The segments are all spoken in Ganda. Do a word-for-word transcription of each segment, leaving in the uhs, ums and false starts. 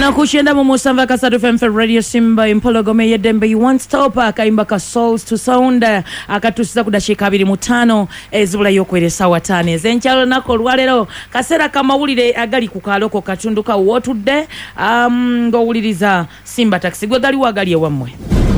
Kana kushenda mu Musamba Kasatu F M Radio Simba Impologome yedembe one stop akaimba ka Souls to Sound akatusiza kudashika abiri mutano ezibula yokweresa watane zenchalo nako lwalero kasera kamawulire agali ku kaloko katunduka wotudde um ngowuliriza Simba Taxi gwe gali wagali ewamwe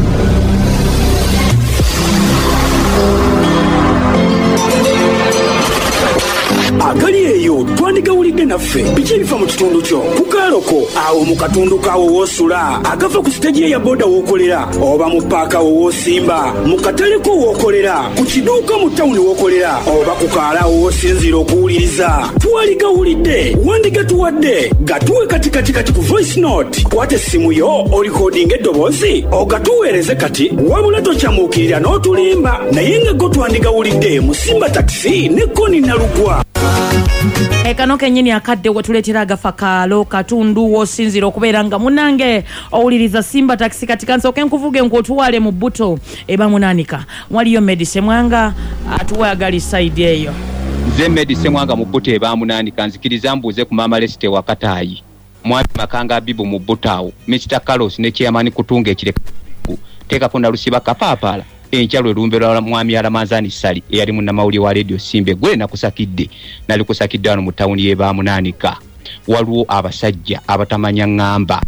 agali eyo twandiga wulidde naffe biki ebifa mu kitundu kyo kukaloko awo mu katundu kawo wosula agafa ku siteji ya boda wokolera oba mu paaka wosimba mu katale ko wokolera ku kiduuka mu tawuni wokolera oba ku kaala wosinzira okuwuliriza twaliga wulidde wandiga tuwadde gatuwe katikati kati ku voice note kwate essimu yo olikodinga eddoboozi ogatuweereze kati wabula tokyamuukirira n'otulimba naye nga go twandiga wulidde mu Simba Taxi ne Koni Nalugwa. Ekano kenyini akadde wetuletera agafa kalo katundu wosinzira okubeera nga munange owuliriza Simba Taxi katika nsoke nkuvuge nkotuwale mu buto eba munanika waliyo Medicine Mwanga atuwa agali side eyo nze Medicine Mwanga mu buto eba munanika nzikiriza mbuze ku mama Leste wakatayi mwami Makanga Bibu mu butawo Mister Carlos ne chairman kutunga ekire teka kona lusiba kapapala enkyalo lumbero mwami Alamanzani Sali eyali munna mawuli wa radio Simbe gwe nakusakidde nali kusakidde wano mu town ye ba munanika waluwo abasajja abatamanya ngamba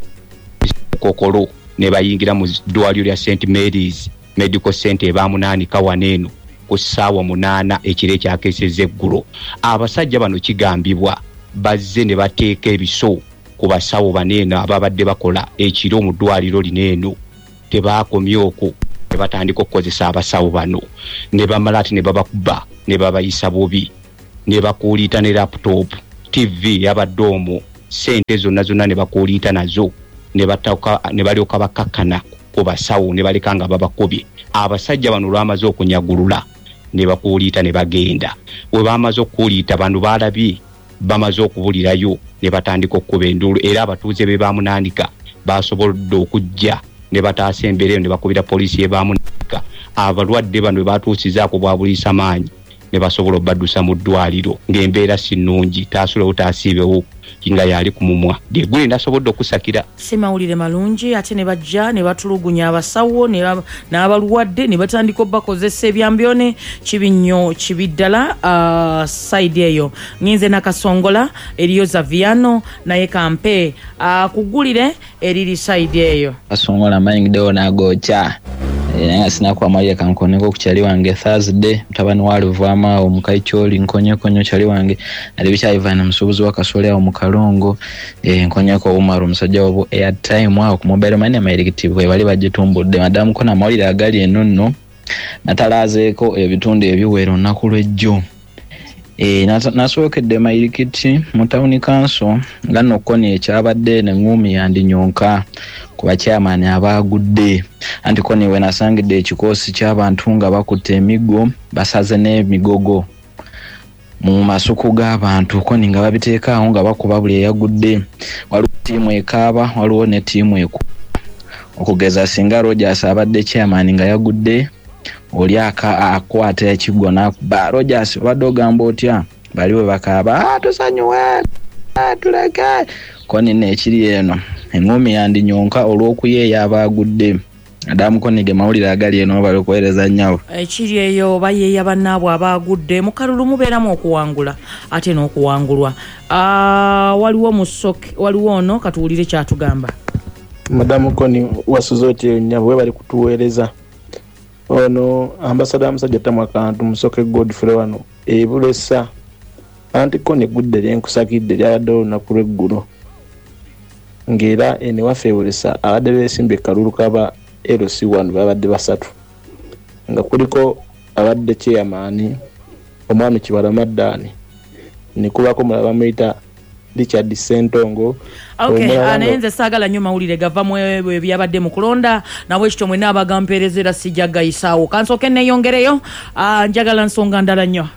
kokolo ne bayingira mu dwaliro ya Saint Mary's Medical Center ba munanika waneno ku ssaawa munana ekire kyakeseze eggulo abasajja bano kigambibwa bazze ne bateeka ebiso ku basawo banene ababadde bakola ekiro mu dwaliro lineno tebaakomyoko batandika okukozesa abasawo bano ne bamalati ne babakuba ne babayisa bubi ne bakuulita ne laptop T V yabadomo sente zonna zonna ne bakuulita nazo ne bataka ne balyoka bakakana ku basawo ne balekanga babakubye abasajja bano lwamaze okunyagulula ne bakuulita ne bagenda we bamaze okuulita bano balabye bamaze okubulirayo ne batandika okuba endulu era abatuuze be bamunanika basobolodde okujja ne bataase embere ne bakubira poliisi ebamunika abalwadde bano batuusizaako bwabulisa maanyi ne basobola baddusa mu ddwaliro ng'embeera si nnungi taasula utaasiibewo kinga yali ku mumwa degwe nasobodde okusakira simawulire malungi ate ne bajja ne batulugunya abasawo n'abalwadde ne batandika obbakozesa ebyambyone kibi nnyo kibi ddala uh, side eyo nginze nakasongola eriyo Zaviano naye kampe uh, kugulire eriri side eyo kasongola mayingiddewo n'agookya nga sinakwa Maria kankoneko ku kyali wange Thursday mutabani wa Luvama omukaicholi nkonyekonyo kyali wange ali bichayivana musubuzi wa Kasole awo mukalongo eh nkonyeko Umaru musajja wabo airtime awo ku mobile money amayirikitivu we bali bagitumbudde madamu kona mawulire agali enonno natalazeeko ebitundu ebiwero nakulwejjo eh nasookedde mayirikiti mu town council ngano koni ekyabadde ne ngumi yandi nyonka kuba chairman abagudde anti koni we nasangidde ekikosi ky'abantu nga bakutte emigo basaze n'emigogo mu masuku g'abantu koni nga babiteeka awo nga bakuba buli eyagudde waliwo tiimu ekaaba waliwo ne tiimu eku okugeza singa Rogers abadde chairman nga yagudde oli aka akwata ekigo nakuba Rogers obadde ogamba otya baliwe bakaaba tusanyuwe tuleke koni nekiri eno engumi yandi nyonka olw'okuyeeya abagudde adamu konige mawulire agali eno bali okuweereza nnyawo ekiri eyo bayeeya bannaabwe abagudde mu kalulu mubeeramu okuwangula ate n'okuwangulwa waliwo musoke waliwo ono katuwulire kyatugamba madamu Koni wasuzoti nnyabwe bali kutuweereza ono ambassador amusajja tamwa kantu musoke Godfrey wano ebulesa anti Koni gudde lyenkusakidde lyabadde olunaku lw'eggulo ngera ene wafeebulesa abadde beesimbe kalulu kaba L C one babadde basatu nga kuliko abadde chairman omwami Kibala Maddani ne kubako mulaba muyita Richard Sentongo. Okay, anaenze sagala nyo mawulire gava mwe byabadde mu kulonda nawe ekito mwe nabagamperezera sijja gayisaawo kansoke neyongereyo njagala nsonga ndala nnyo.